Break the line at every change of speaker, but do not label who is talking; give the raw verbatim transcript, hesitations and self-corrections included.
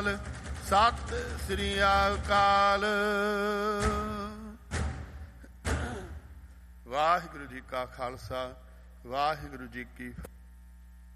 ਅਕਾਲ। ਸਤਿ ਸ੍ਰੀ ਅਕਾਲ। ਵਾਹਿਗੁਰੂ ਜੀ ਕਾ ਖਾਲਸਾ, ਵਾਹਿਗੁਰੂ ਜੀ ਕੀ ਫਤਿਹ।